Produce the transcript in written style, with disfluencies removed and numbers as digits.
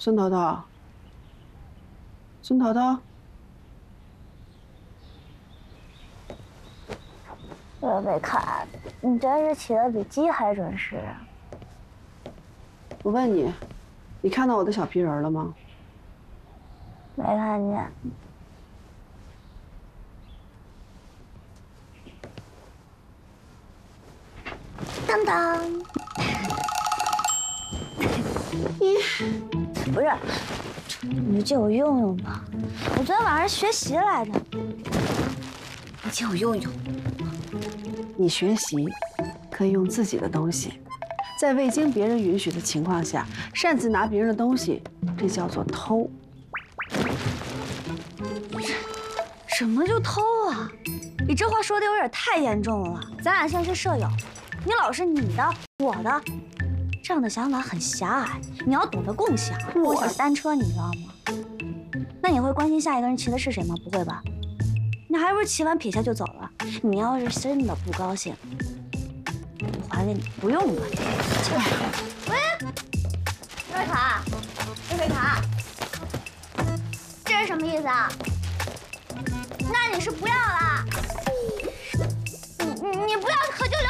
孙头头，孙头头， 贝卡，你真是起得比鸡还准时。 我问你，你看到我的小皮人了吗？ 没看见。当当。你不是，你借我用用吧。我昨天晚上学习来着。你借我用用。 你学习可以用自己的东西，在未经别人允许的情况下擅自拿别人的东西，这叫做偷。 什么就偷啊？你这话说的有点太严重了。咱俩现在是舍友，你老是你的我的，这样的想法很狭隘。你要懂得共享。共享单车，你知道吗？那你会关心下一个人骑的是谁吗？不会吧？你还不是骑完撇下就走了？你要是真的不高兴，我还给你不用了。喂，瑞卡，瑞卡，这是什么意思啊？那你是不要了？你不要可就